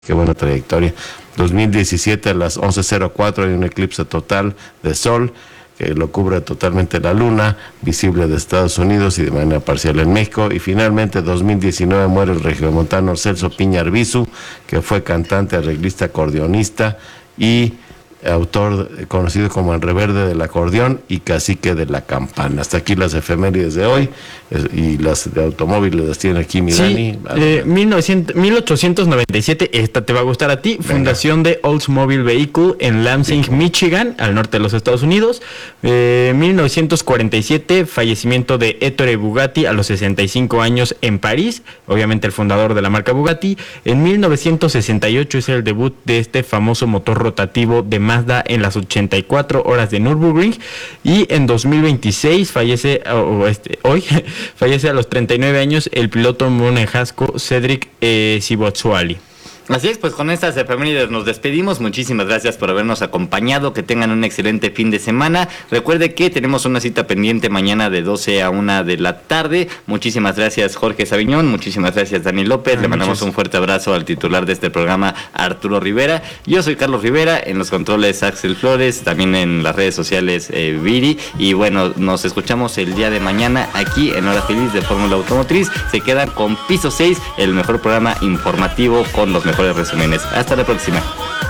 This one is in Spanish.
Qué buena trayectoria. 2017 a las 11:04 hay un eclipse total de sol que lo cubre totalmente la luna, visible de Estados Unidos y de manera parcial en México. Y finalmente 2019 muere el regiomontano Celso Piña Arbizu, que fue cantante, arreglista, acordeonista y autor conocido como el Reverde del acordeón y cacique de la campana. Hasta aquí las efemérides de hoy, y las de automóviles las tiene aquí mi Dani. 1897, esta te va a gustar a ti. Venga. Fundación de Oldsmobile Vehicle en Lansing, Michigan, al norte de los Estados Unidos. 1947, fallecimiento de Ettore Bugatti a los 65 años en París, obviamente el fundador de la marca Bugatti. En 1968 es el debut de este famoso motor rotativo de Mazda en las 84 horas de Nürburgring, y en 2026 fallece a los 39 años el piloto monegasco Cedric Sivotsuali. Así es, pues con estas efemérides nos despedimos. Muchísimas gracias por habernos acompañado. Que tengan un excelente fin de semana. Recuerde que tenemos una cita pendiente mañana de 12 a 1 de la tarde. Muchísimas gracias, Jorge Sabiñón. Muchísimas gracias, Dani López. Le mandamos un fuerte abrazo al titular de este programa, Arturo Rivera. Yo soy Carlos Rivera, en los controles Axel Flores, también en las redes sociales Viri. Y bueno, nos escuchamos el día de mañana aquí en Hora Feliz de Fórmula Automotriz. Se quedan con Piso 6, el mejor programa informativo con los mejores resúmenes. Hasta la próxima.